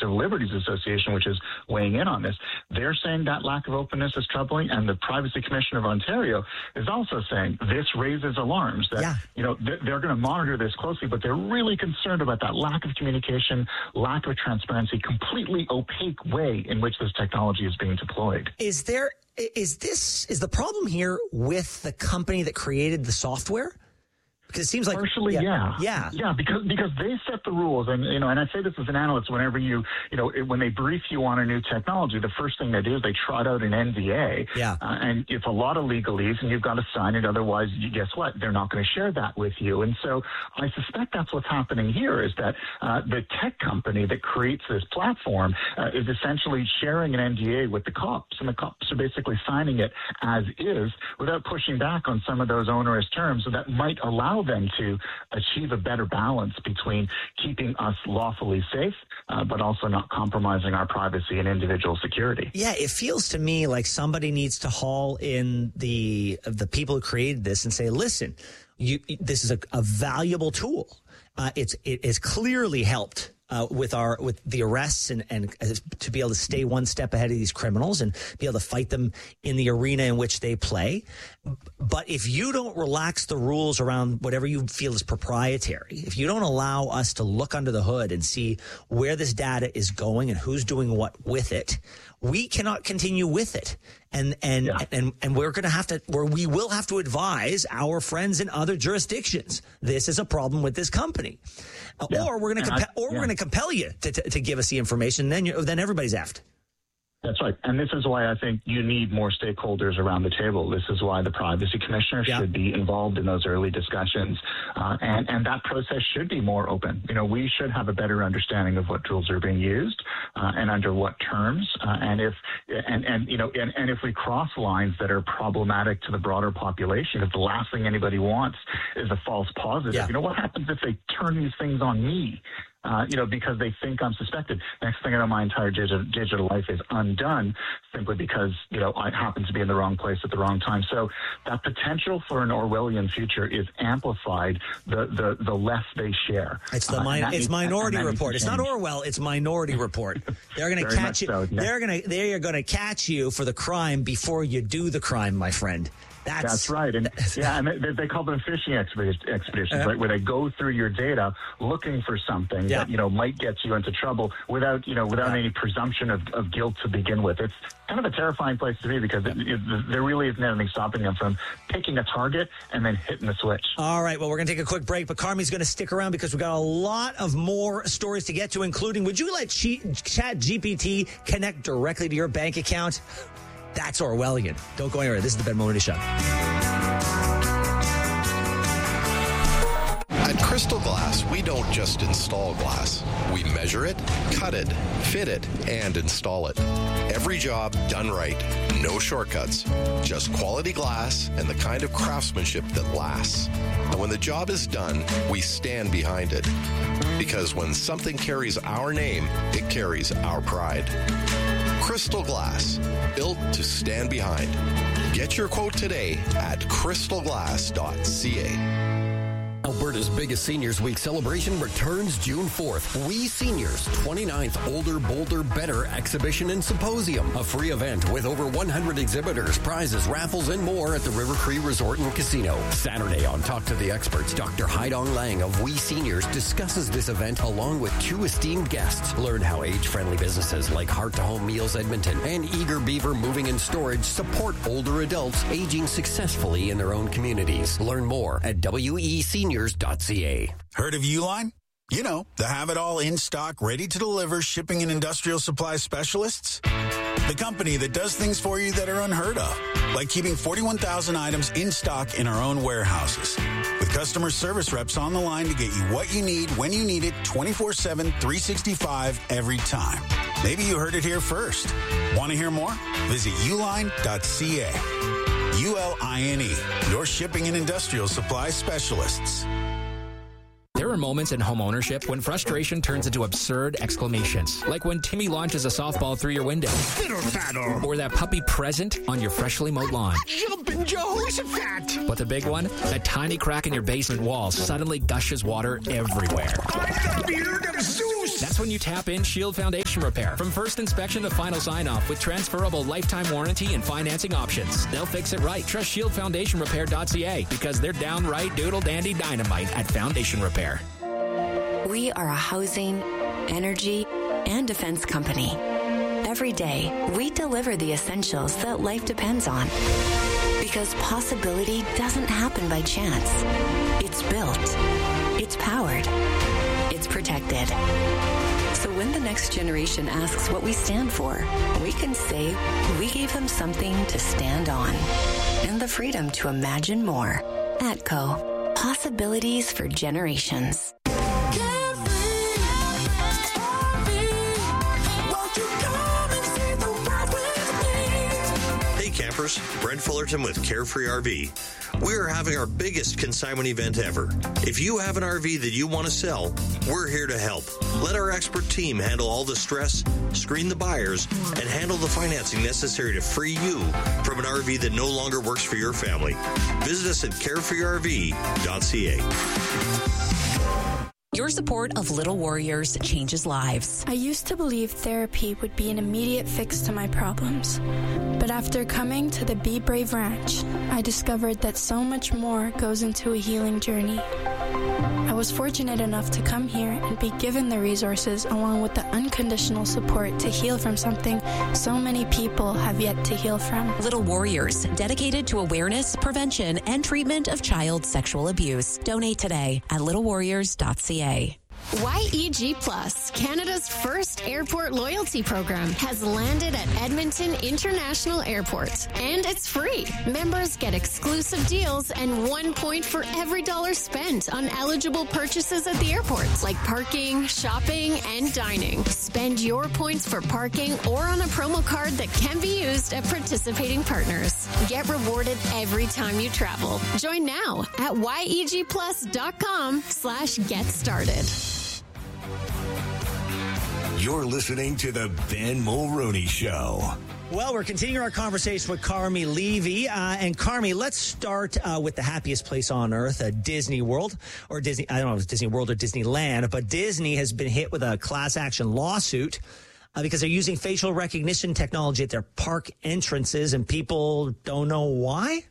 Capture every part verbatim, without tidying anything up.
Civil Liberties Association, which is weighing in on this. They're saying that lack of openness is troubling, and the Privacy Commissioner of Ontario is also saying this raises alarms that, yeah. you know, they're, they're going to monitor this closely, but they're really concerned about that lack of communication, lack of transparency, completely opaque way in which this technology is being deployed. Is there, is this, is the problem here with the company that created the software? Because it seems like partially, yeah, yeah, yeah, yeah, because because they set the rules, and you know, and I say this as an analyst. Whenever you, you know, when they brief you on a new technology, the first thing they do is they trot out an N D A, yeah, uh, and it's a lot of legalese, and you've got to sign it. Otherwise, you, guess what? They're not going to share that with you. And so, I suspect that's what's happening here. Is that uh, the tech company that creates this platform uh, is essentially sharing an N D A with the cops, and the cops are basically signing it as is without pushing back on some of those onerous terms that might allow them to achieve a better balance between keeping us lawfully safe, uh, but also not compromising our privacy and individual security. Yeah, it feels to me like somebody needs to haul in the the people who created this and say, listen, you, this is a, a valuable tool. Uh, it's it has clearly helped Uh, with our with the arrests and, and to be able to stay one step ahead of these criminals and be able to fight them in the arena in which they play. But if you don't relax the rules around whatever you feel is proprietary, if you don't allow us to look under the hood and see where this data is going and who's doing what with it, we cannot continue with it. And and yeah. and and we're going to have to, where we will have to advise our friends in other jurisdictions. This is a problem with this company, yeah. or we're going to compa- or yeah. we're going to compel you to, to to give us the information. Then you then everybody's effed. That's right. And this is why I think you need more stakeholders around the table. This is why the Privacy Commissioner yeah. should be involved in those early discussions. Uh, and, and that process should be more open. You know, we should have a better understanding of what tools are being used uh, and under what terms. Uh, and if, and, and, you know, and, and if we cross lines that are problematic to the broader population, if the last thing anybody wants is a false positive, yeah. you know, what happens if they turn these things on me? Uh, you know, because they think I'm suspected. Next thing I know, my entire digital, digital life is undone simply because, you know, I happen to be in the wrong place at the wrong time. So that potential for an Orwellian future is amplified the the, the less they share. It's the mi- uh, it's needs, Minority Report. It's not Orwell. It's Minority Report. They're going to catch you. So, yeah. They're going to they are going to catch you for the crime before you do the crime, my friend. That's, That's right. And yeah, and they, they call them phishing expeditions, uh, right? Where they go through your data looking for something yeah. that, you know, might get you into trouble without, you know, without yeah. any presumption of, of guilt to begin with. It's kind of a terrifying place to be because it, it, there really isn't anything stopping them from picking a target and then hitting the switch. All right. Well, we're going to take a quick break, but Carmi's going to stick around because we've got a lot of more stories to get to, including, would you let Chat G P T connect directly to your bank account? That's Orwellian. Don't go anywhere. This is the Ben Mulroney Show. At Crystal Glass, we don't just install glass. We measure it, cut it, fit it, and install it. Every job done right. No shortcuts. Just quality glass and the kind of craftsmanship that lasts. And when the job is done, we stand behind it. Because when something carries our name, it carries our pride. Crystal Glass, built to stand behind. Get your quote today at crystal glass dot c a. Alberta's biggest Seniors Week celebration returns June fourth. We Seniors, twenty-ninth Older, Bolder, Better Exhibition and Symposium. A free event with over one hundred exhibitors, prizes, raffles, and more at the River Cree Resort and Casino. Saturday on Talk to the Experts, Doctor Haidong Lang of We Seniors discusses this event along with two esteemed guests. Learn how age-friendly businesses like Heart to Home Meals Edmonton and Eager Beaver Moving and Storage support older adults aging successfully in their own communities. Learn more at W E Seniors dot c a. Heard of Uline? You know, the have-it-all in-stock, ready-to-deliver shipping and industrial supply specialists. The company that does things for you that are unheard of, like keeping forty-one thousand items in stock in our own warehouses. With customer service reps on the line to get you what you need, when you need it, twenty-four seven, three sixty-five, every time. Maybe you heard it here first. Want to hear more? Visit uline dot c a. U L I N E, your shipping and industrial supply specialists. There are moments in home ownership when frustration turns into absurd exclamations. Like when Timmy launches a softball through your window. Fiddle-faddle. Or that puppy present on your freshly mowed lawn. Jumpin' Jehoshaphat. But the big one? That tiny crack in your basement wall suddenly gushes water everywhere. I'm the beard of Zeus. That's when you tap in Shield Foundation Repair. From first inspection to final sign-off with transferable lifetime warranty and financing options. They'll fix it right. Trust shield foundation repair dot c a because they're downright doodle-dandy dynamite at Foundation Repair. We are a housing, energy, and defense company. Every day, we deliver the essentials that life depends on. Because possibility doesn't happen by chance. It's built. It's powered. It's protected. So when the next generation asks what we stand for, we can say we gave them something to stand on. And the freedom to imagine more. ATCO. Possibilities for generations. Campers, Brent Fullerton with Carefree R V. We are having our biggest consignment event ever. If you have an R V that you want to sell, we're here to help. Let our expert team handle all the stress, screen the buyers, and handle the financing necessary to free you from an R V that no longer works for your family. Visit us at carefree r v dot c a. Your support of Little Warriors changes lives. I used to believe therapy would be an immediate fix to my problems. But after coming to the Be Brave Ranch, I discovered that so much more goes into a healing journey. I was fortunate enough to come here and be given the resources along with the unconditional support to heal from something so many people have yet to heal from. Little Warriors, dedicated to awareness, prevention, and treatment of child sexual abuse. Donate today at little warriors dot c a. Y E G Plus, Canada's first airport loyalty program, has landed at Edmonton International Airport. And it's free. Members get exclusive deals and one point for every dollar spent on eligible purchases at the airport, like parking, shopping, and dining. Spend your points for parking or on a promo card that can be used at participating partners. Get rewarded every time you travel. Join now at y e g plus dot com slash get started. You're listening to the Ben Mulroney Show. Well, we're continuing our conversation with Carmi Levy. Uh, and Carmi, let's start uh, with the happiest place on earth, uh, Disney World, or Disney, I don't know if it's Disney World or Disneyland, but Disney has been hit with a class action lawsuit uh, because they're using facial recognition technology at their park entrances, and people don't know why.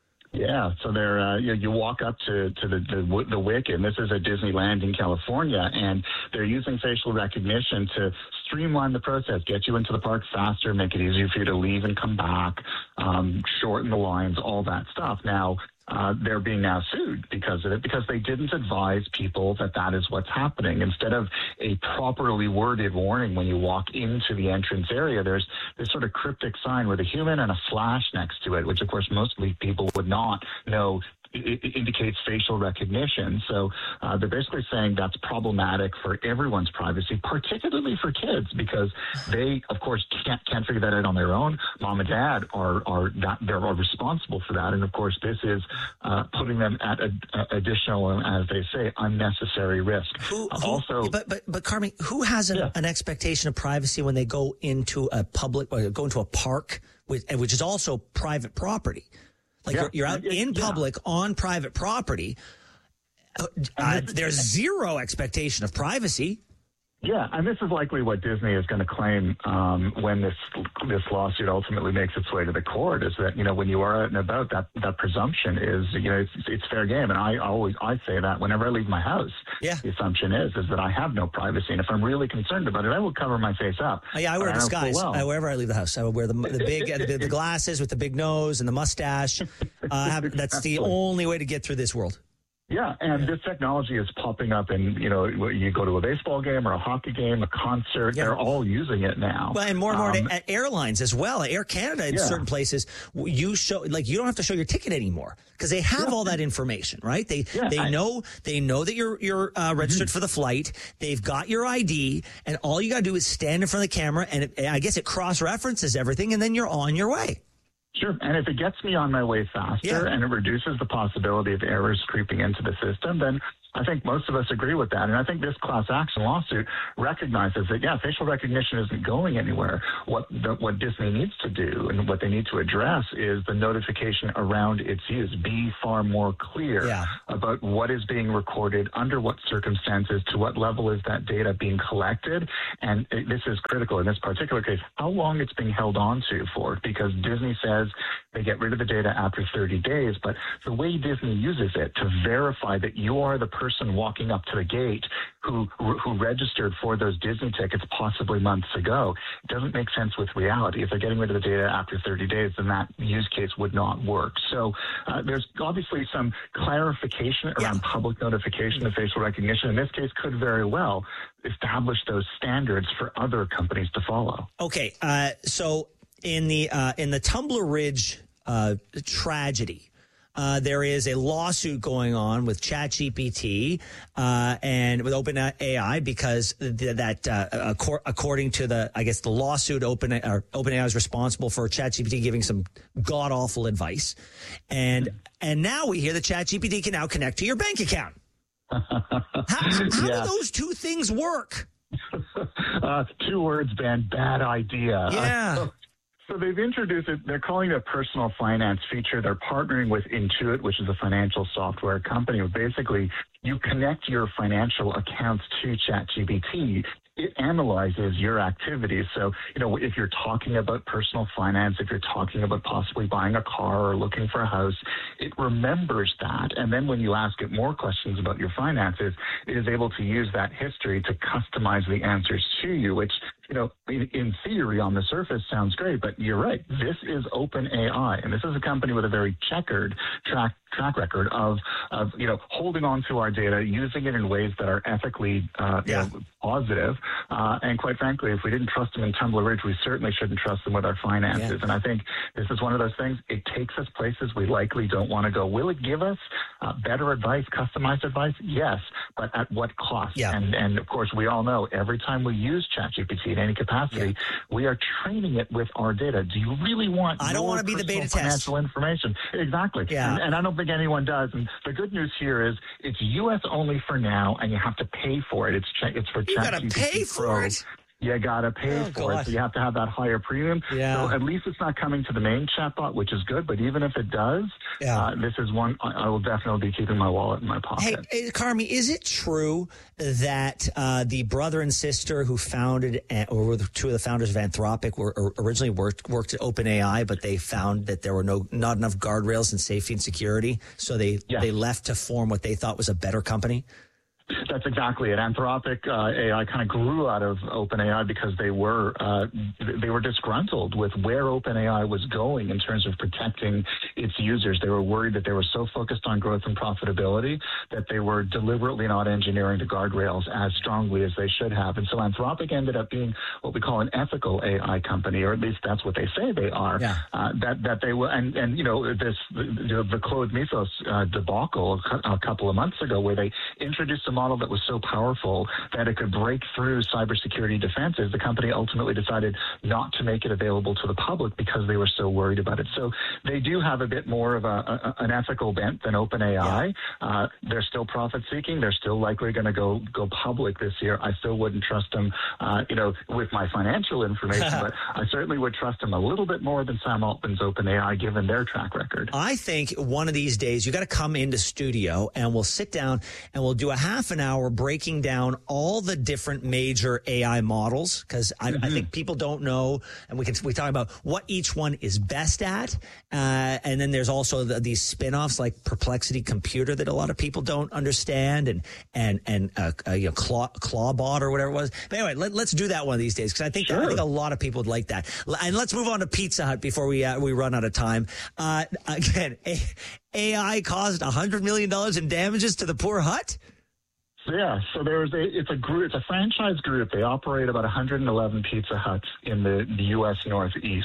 Yeah, so they're uh, you, you walk up to, to the, the the Wick, and this is at Disneyland in California, and they're using facial recognition to streamline the process, get you into the park faster, make it easier for you to leave and come back, um, shorten the lines, all that stuff. Now, uh, they're being now sued because of it, because they didn't advise people that that is what's happening. Instead of a properly worded warning when you walk into the entrance area, there's this sort of cryptic sign with a human and a flash next to it, which, of course, most people would not know. It indicates facial recognition. So uh, they're basically saying that's problematic for everyone's privacy, particularly for kids, because they, of course, can't can't figure that out on their own. Mom and dad are are that they're responsible for that, and of course, this is uh, putting them at a, a additional, as they say, unnecessary risk. Who, uh, who, also, but but but Carmi, who has an, yeah. an expectation of privacy when they go into a public or go into a park, with, which is also private property? Like yeah. you're, you're out in public yeah. on private property. Uh, uh, there's zero expectation of privacy. Yeah, and this is likely what Disney is going to claim um, when this this lawsuit ultimately makes its way to the court. Is that, you know, when you are out and about, that that presumption is, you know, it's, it's fair game. And I always I say that whenever I leave my house. Yeah. The assumption is is that I have no privacy, and if I'm really concerned about it, I will cover my face up. Oh, yeah, I wear a disguise well. I, wherever I leave the house. I will wear the the big the, the glasses with the big nose and the mustache. Uh, have, that's the only way to get through this world. Yeah, and this technology is popping up in, you know, you go to a baseball game or a hockey game, a concert, yeah. They're all using it now. Well, and more and more um, at airlines as well. Air Canada in yeah. certain places, you show, like, you don't have to show your ticket anymore because they have yeah. all that information, right? They yeah, they I, know they know that you're you're uh, registered mm-hmm. for the flight. They've got your I D, and all you got to do is stand in front of the camera, and it, I guess it cross-references everything, and then you're on your way. Sure. And if it gets me on my way faster yeah. and it reduces the possibility of errors creeping into the system, then I think most of us agree with that. And I think this class action lawsuit recognizes that, yeah, facial recognition isn't going anywhere. What the, what Disney needs to do and what they need to address is the notification around its use. Be far more clear yeah. about what is being recorded, under what circumstances, to what level is that data being collected. And it, this is critical in this particular case, how long it's being held on to for, because Disney says they get rid of the data after thirty days, but the way Disney uses it to verify that you are the person walking up to the gate who who registered for those Disney tickets possibly months ago, it doesn't make sense with reality. If they're getting rid of the data after thirty days, then that use case would not work. So uh, there's obviously some clarification around yeah. public notification of facial recognition. In this case, could very well establish those standards for other companies to follow. Okay, uh, so in the uh, in the Tumbler Ridge uh, tragedy, Uh, there is a lawsuit going on with ChatGPT uh, and with OpenAI because th- that, uh, acor- according to the, I guess the lawsuit, Open or OpenAI is responsible for ChatGPT giving some god awful advice, and and now we hear that ChatGPT can now connect to your bank account. How, how yeah. do those two things work? uh, two words, Ben. Bad idea. Yeah. Uh, so- So they've introduced it. They're calling it a personal finance feature. They're partnering with Intuit, which is a financial software company. Basically, you connect your financial accounts to ChatGPT. It analyzes your activities. So, you know, if you're talking about personal finance, if you're talking about possibly buying a car or looking for a house, it remembers that. And then when you ask it more questions about your finances, it is able to use that history to customize the answers to you, which, you know, in, in theory, on the surface sounds great, but you're right. This is OpenAI, and this is a company with a very checkered track track record of, of you know, holding on to our data, using it in ways that are ethically uh, yeah. you know, positive. Uh, and quite frankly, if we didn't trust them in Tumbler Ridge, we certainly shouldn't trust them with our finances. Yeah. And I think this is one of those things. It takes us places we likely don't want to go. Will it give us uh, better advice, customized advice? Yes, but at what cost? Yeah. And, and of course, we all know every time we use ChatGPT in any capacity, yeah. we are training it with our data. Do you really want I don't want to be the beta test. Financial information. Exactly. Yeah. And, and I don't think anyone does. And the good news here is it's U S only for now, and you have to pay for it. It's it's for ChatGPT. You got to pay for it. You got to pay oh, for God. it, so you have to have that higher premium. Yeah. So at least it's not coming to the main chatbot, which is good. But even if it does, yeah. uh, this is one I, I will definitely be keeping my wallet in my pocket. Hey, hey Carmi, is it true that uh, the brother and sister who founded, or were the two of the founders of Anthropic, were originally worked worked at OpenAI, but they found that there were no not enough guardrails in safety and security, so they yes. they left to form what they thought was a better company? That's exactly it. Anthropic uh, A I kind of grew out of OpenAI because they were uh, they were disgruntled with where OpenAI was going in terms of protecting its users. They were worried that they were so focused on growth and profitability that they were deliberately not engineering the guardrails as strongly as they should have. And so Anthropic ended up being what we call an ethical A I company, or at least that's what they say they are. Yeah. Uh, that that they were, and and you know this the, the Claude Mythos uh, debacle a couple of months ago, where they introduced a model that was so powerful that it could break through cybersecurity defenses. The company ultimately decided not to make it available to the public because they were so worried about it. So they do have a bit more of a, a an ethical bent than OpenAI. Yeah. Uh, they're still profit seeking. They're still likely going to go go public this year. I still wouldn't trust them, uh, you know, with my financial information, but I certainly would trust them a little bit more than Sam Altman's OpenAI, given their track record. I think one of these days you got to come into studio and we'll sit down and we'll do a half an hour breaking down all the different major A I models, because I, mm-hmm. I think people don't know, and we can we talk about what each one is best at, uh, and then there's also the, these spin-offs like Perplexity Computer that a lot of people don't understand, and and and uh, uh, you know, Claw, Clawbot or whatever it was. But anyway, let, let's do that one of these days, because I think sure. I think a lot of people would like that. And let's move on to Pizza Hut before we uh, we run out of time. Uh, again, A- AI caused one hundred million dollars in damages to the poor Hut? Yeah, so there's a it's a group, it's a franchise group. They operate about one hundred eleven Pizza Huts in the, the U S Northeast,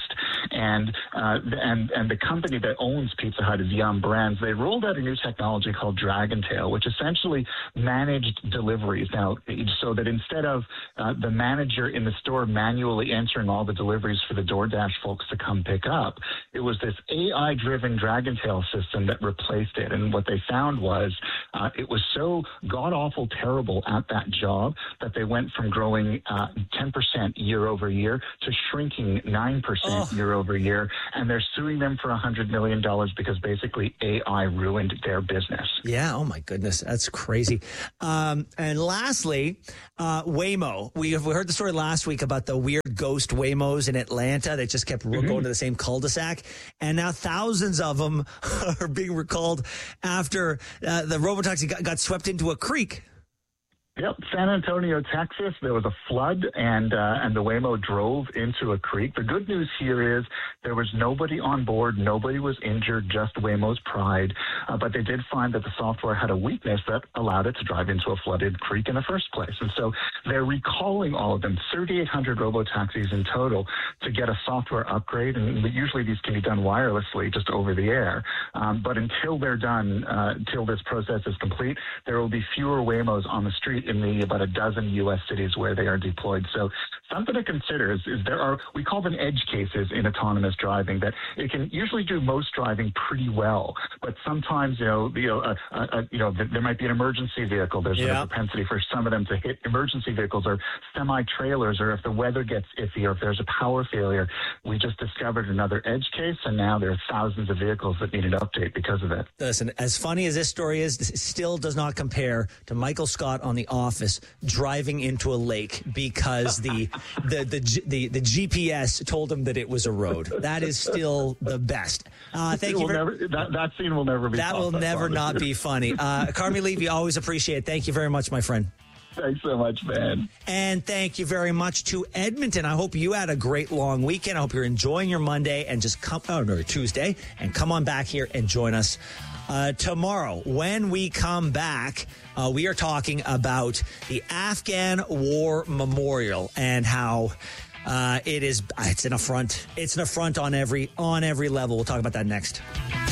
And uh, and and the company that owns Pizza Hut is Yum Brands. They rolled out a new technology called Dragontail, which essentially managed deliveries. Now, so that instead of uh, the manager in the store manually entering all the deliveries for the DoorDash folks to come pick up, it was this A I-driven Dragontail system that replaced it. And what they found was uh, it was so god-awful terrible at that job that they went from growing uh, ten percent year over year to shrinking nine percent oh. year over year. And they're suing them for one hundred million dollars because basically A I ruined their business. Yeah. Oh, my goodness. That's crazy. Um, and lastly, uh, Waymo. We, we heard the story last week about the weird ghost Waymos in Atlanta that just kept mm-hmm. going to the same cul-de-sac. And now thousands of them are being recalled after uh, the robotaxi got, got swept into a creek. Yep, San Antonio, Texas. There was a flood, and uh, and the Waymo drove into a creek. The good news here is there was nobody on board, nobody was injured, just Waymo's pride. Uh, but they did find that the software had a weakness that allowed it to drive into a flooded creek in the first place. And so they're recalling all of them, thirty-eight hundred robotaxis in total, to get a software upgrade. And usually these can be done wirelessly, just over the air. Um, but until they're done, uh, until this process is complete, there will be fewer Waymos on the street in the about a dozen U S cities where they are deployed. So something to consider is, is there are, we call them edge cases in autonomous driving, that it can usually do most driving pretty well. But sometimes, you know, you know, uh, uh, you know there might be an emergency vehicle. There's yeah. a propensity for some of them to hit emergency vehicles or semi-trailers, or if the weather gets iffy, or if there's a power failure. We just discovered another edge case, and now there are thousands of vehicles that need an update because of it. Listen, as funny as this story is, it still does not compare to Michael Scott on The Office driving into a lake because the the, the the the G P S told him that it was a road. That is still the best. Uh, thank you. Very, never, that, that scene will never be. That will never not be funny. Uh, Carmi Levy, always appreciate it. Thank you very much, my friend. Thanks so much, man. And thank you very much to Edmonton. I hope you had a great long weekend. I hope you're enjoying your Monday, and just come out oh, or Tuesday and come on back here and join us uh, tomorrow. When we come back, uh, we are talking about the Afghan War Memorial and how uh, it is. It's an affront. It's an affront on every on every level. We'll talk about that next.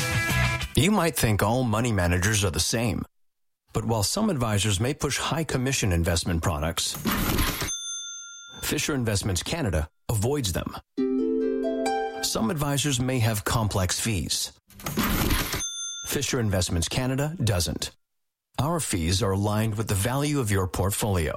You might think all money managers are the same. But while some advisors may push high commission investment products, Fisher Investments Canada avoids them. Some advisors may have complex fees. Fisher Investments Canada doesn't. Our fees are aligned with the value of your portfolio.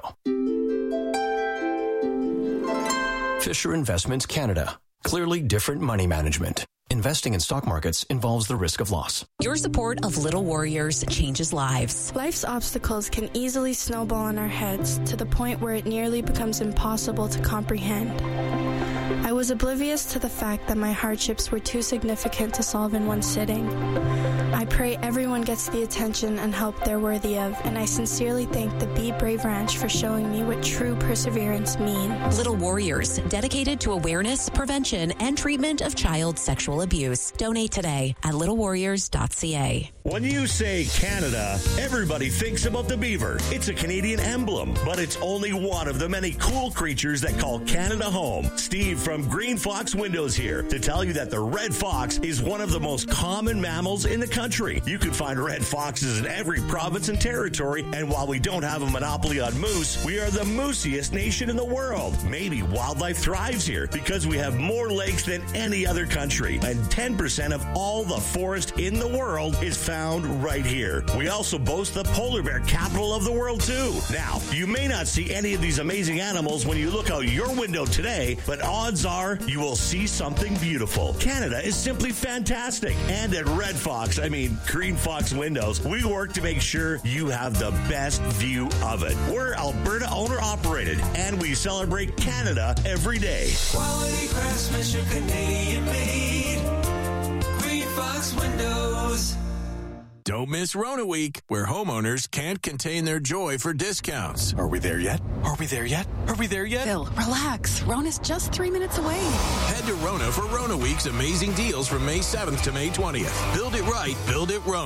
Fisher Investments Canada. Clearly different money management. Investing in stock markets involves the risk of loss. Your support of Little Warriors changes lives. Life's obstacles can easily snowball in our heads to the point where it nearly becomes impossible to comprehend. I was oblivious to the fact that my hardships were too significant to solve in one sitting. I pray everyone gets the attention and help they're worthy of, and I sincerely thank the Be Brave Ranch for showing me what true perseverance means. Little Warriors, dedicated to awareness, prevention, and treatment of child sexual abuse. Donate today at little warriors dot c a. When you say Canada, everybody thinks about the beaver. It's a Canadian emblem, but it's only one of the many cool creatures that call Canada home. Steve from Green Fox Windows here to tell you that the red fox is one of the most common mammals in the country. You can find red foxes in every province and territory, and while we don't have a monopoly on moose, we are the moosiest nation in the world. Maybe wildlife thrives here because we have more lakes than any other country, and ten percent of all the forest in the world is found right here. We also boast the polar bear capital of the world too. Now, you may not see any of these amazing animals when you look out your window today, but odds are you will see something beautiful. Canada is simply fantastic. And at Red Fox, I mean Green Fox Windows, we work to make sure you have the best view of it. We're Alberta owner operated, and we celebrate Canada every day. Quality craftsmanship, Canadian made. Green Fox Windows. Don't miss Rona Week, where homeowners can't contain their joy for discounts. Are we there yet? Are we there yet? Are we there yet? Phil, relax. Rona's just three minutes away. Head to Rona for Rona Week's amazing deals from May seventh to May twentieth. Build it right, build it Rona.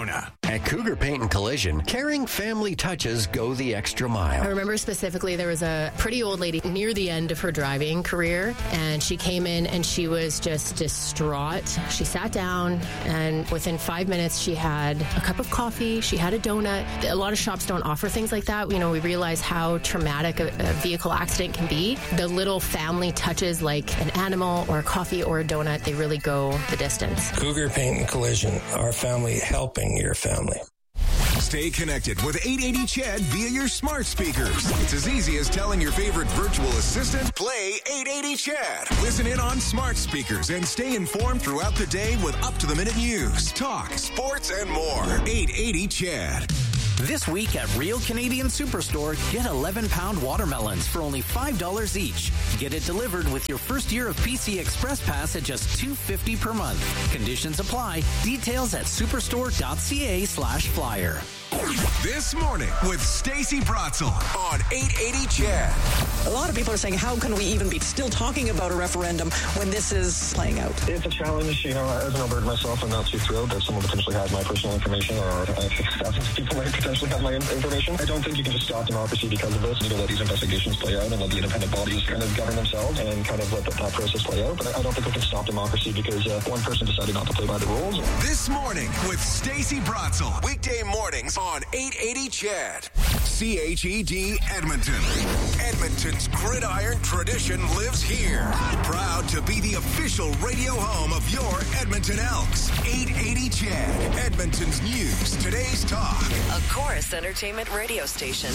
At Cougar Paint and Collision, caring family touches go the extra mile. I remember specifically there was a pretty old lady near the end of her driving career, and she came in and she was just distraught. She sat down, and within five minutes she had a cup of coffee, she had a donut. A lot of shops don't offer things like that. You know, we realize how traumatic a, a vehicle accident can be. The little family touches like an animal or a coffee or a donut, they really go the distance. Cougar Paint and Collision, our family helping your family. Stay connected with eight eighty C H E D via your smart speakers. It's as easy as telling your favorite virtual assistant, play eight eighty C H E D. Listen in on smart speakers and stay informed throughout the day with up-to-the-minute news, talk, sports, and more. eight eighty C H E D. This week at Real Canadian Superstore, get eleven pound watermelons for only five dollars each. Get it delivered with your first year of P C Express Pass at just two dollars and fifty cents per month. Conditions apply. Details at superstore.ca slash flyer. This morning with Stacey Bratzel on eight eighty C H E D. A lot of people are saying, how can we even be still talking about a referendum when this is playing out? It's a challenge. You know, as an Albertan myself, I'm not too thrilled that someone potentially has my personal information, or uh, thousands of people might potentially have my information. I don't think you can just stop democracy because of this. You know, let these investigations play out and let the independent bodies kind of govern themselves and kind of let that, that process play out. But I don't think we can stop democracy because uh, one person decided not to play by the rules. This morning with Stacey Bratzel. Weekday mornings on eight eighty C H E D. C H E D Edmonton. Edmonton's gridiron tradition lives here. Proud to be the official radio home of your Edmonton Elks. eight eighty C H E D. Edmonton's news, today's talk. A Chorus Entertainment radio station.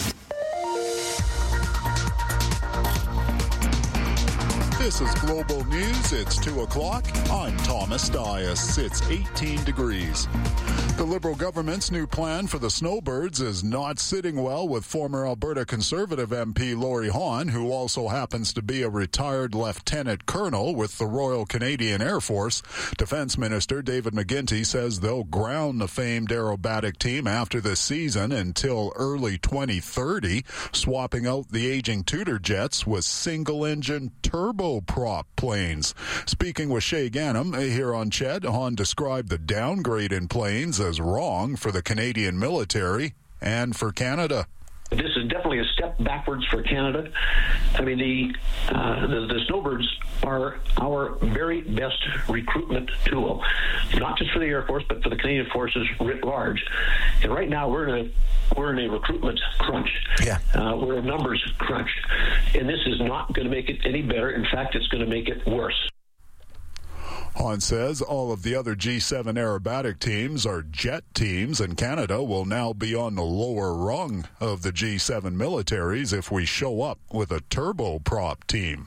This is Global News. It's two o'clock. I'm Thomas Dias. It's eighteen degrees. The Liberal government's new plan for the snowbirds is not sitting well with former Alberta Conservative M P Lori Hahn, who also happens to be a retired lieutenant colonel with the Royal Canadian Air Force. Defense Minister David McGuinty says they'll ground the famed aerobatic team after this season until early twenty thirty, swapping out the aging Tudor jets with single-engine turboprop planes. Speaking with Shay Ganem here on C H E D, Hahn described the downgrade in planes as wrong for the Canadian military and for Canada. This is definitely a step backwards for Canada. I mean, the, uh, the the snowbirds are our very best recruitment tool, not just for the Air Force, but for the Canadian forces writ large. And right now, we're in a we're in a recruitment crunch. Yeah, uh, we're a numbers crunch, and this is not going to make it any better. In fact, it's going to make it worse. Hahn says all of the other G seven aerobatic teams are jet teams, and Canada will now be on the lower rung of the G seven militaries if we show up with a turboprop team.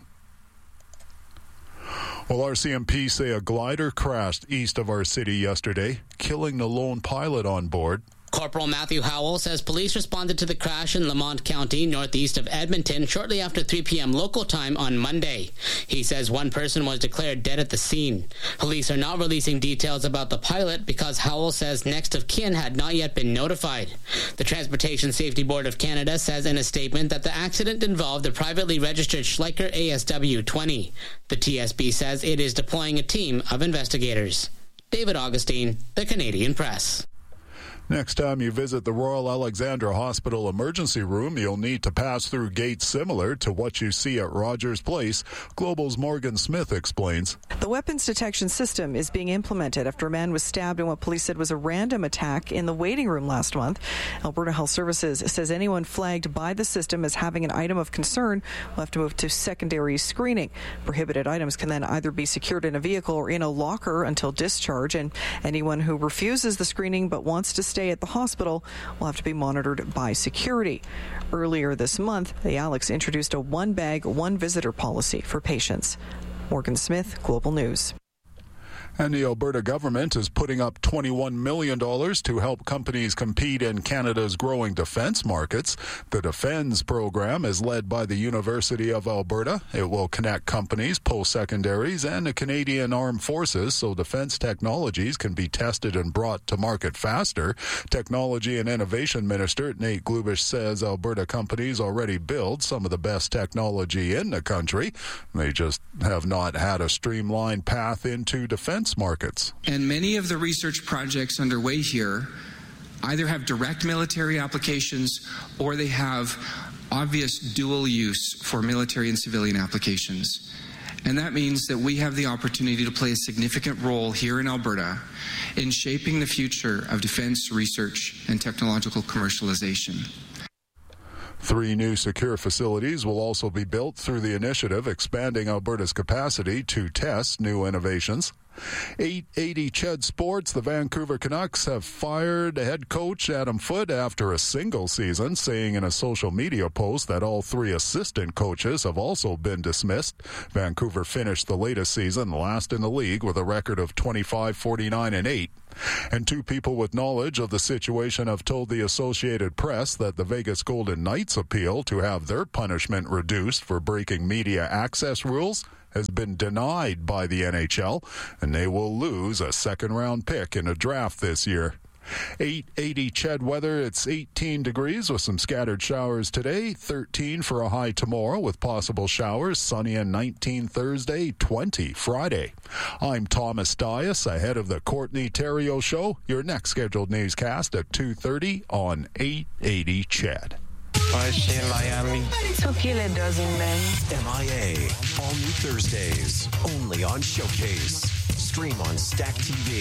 Well, R C M P say a glider crashed east of our city yesterday, killing the lone pilot on board. Corporal Matthew Howell says police responded to the crash in Lamont County, northeast of Edmonton, shortly after three p.m. local time on Monday. He says one person was declared dead at the scene. Police are not releasing details about the pilot because Howell says next of kin had not yet been notified. The Transportation Safety Board of Canada says in a statement that the accident involved a privately registered Schleicher A S W twenty. The T S B says it is deploying a team of investigators. David Augustine, The Canadian Press. Next time you visit the Royal Alexandra Hospital emergency room, you'll need to pass through gates similar to what you see at Rogers Place. Global's Morgan Smith explains. The weapons detection system is being implemented after a man was stabbed in what police said was a random attack in the waiting room last month. Alberta Health Services says anyone flagged by the system as having an item of concern will have to move to secondary screening. Prohibited items can then either be secured in a vehicle or in a locker until discharge, and anyone who refuses the screening but wants to stay at the hospital will have to be monitored by security. Earlier this month, the Alex introduced a one-bag, one-visitor policy for patients. Morgan Smith, Global News. And the Alberta government is putting up twenty-one million dollars to help companies compete in Canada's growing defense markets. The Defense program is led by the University of Alberta. It will connect companies, post-secondaries, and the Canadian Armed Forces so defense technologies can be tested and brought to market faster. Technology and Innovation Minister Nate Glubish says Alberta companies already build some of the best technology in the country. They just have not had a streamlined path into defense markets. And many of the research projects underway here either have direct military applications or they have obvious dual use for military and civilian applications. And that means that we have the opportunity to play a significant role here in Alberta in shaping the future of defense research and technological commercialization. Three new secure facilities will also be built through the initiative, expanding Alberta's capacity to test new innovations. eight eighty C H E D Sports, the Vancouver Canucks have fired head coach Adam Foote after a single season, saying in a social media post that all three assistant coaches have also been dismissed. Vancouver finished the latest season last in the league with a record of twenty-five, forty-nine, and eight. And two people with knowledge of the situation have told the Associated Press that the Vegas Golden Knights' appeal to have their punishment reduced for breaking media access rules has been denied by the N H L, and they will lose a second-round pick in a draft this year. eight eighty C H E D weather, it's eighteen degrees with some scattered showers today, thirteen for a high tomorrow with possible showers, sunny and nineteen Thursday, twenty Friday. I'm Thomas Dias, ahead of the Courtney Terrio Show, your next scheduled newscast at two thirty on eight eighty C H E D. I see in Miami. Took you a dozen men. M I A, all new Thursdays, only on Showcase. Stream on Stack T V.